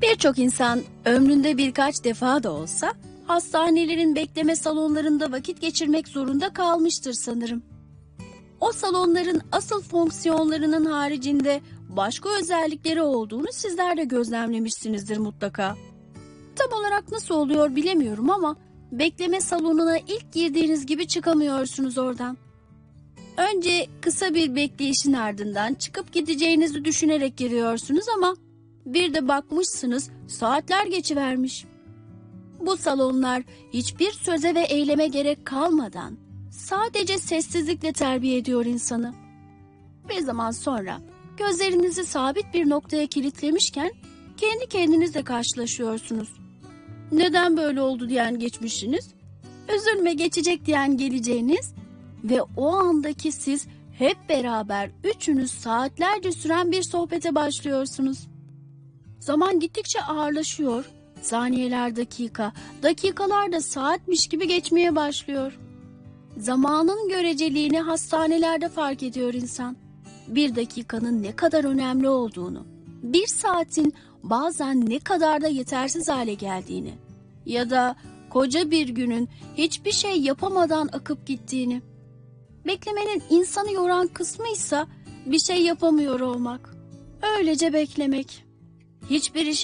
Birçok insan ömründe birkaç defa da olsa hastanelerin bekleme salonlarında vakit geçirmek zorunda kalmıştır sanırım. O salonların asıl fonksiyonlarının haricinde başka özellikleri olduğunu sizler de gözlemlemişsinizdir mutlaka. Tam olarak nasıl oluyor bilemiyorum ama bekleme salonuna ilk girdiğiniz gibi çıkamıyorsunuz oradan. Önce kısa bir bekleyişin ardından çıkıp gideceğinizi düşünerek giriyorsunuz ama bir de bakmışsınız saatler geçivermiş. Bu salonlar hiçbir söze ve eyleme gerek kalmadan sadece sessizlikle terbiye ediyor insanı. Bir zaman sonra gözlerinizi sabit bir noktaya kilitlemişken kendi kendinizle karşılaşıyorsunuz. Neden böyle oldu diyen geçmişiniz, üzülme geçecek diyen geleceğiniz ve o andaki siz hep beraber üçünüz saatlerce süren bir sohbete başlıyorsunuz. Zaman gittikçe ağırlaşıyor, saniyeler dakika, dakikalar da saatmiş gibi geçmeye başlıyor. Zamanın göreceliğini hastanelerde fark ediyor insan. Bir dakikanın ne kadar önemli olduğunu, bir saatin bazen ne kadar da yetersiz hale geldiğini ya da koca bir günün hiçbir şey yapamadan akıp gittiğini. Beklemenin insanı yoran kısmıysa bir şey yapamıyor olmak. Öylece beklemek. Hiçbir işi